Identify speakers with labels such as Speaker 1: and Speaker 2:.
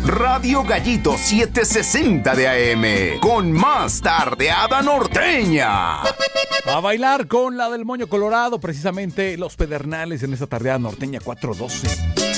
Speaker 1: Radio Gallito 760 de AM, con más tardeada norteña.
Speaker 2: A bailar con la del Moño Colorado, precisamente Los Pedernales en esta tardeada norteña 412.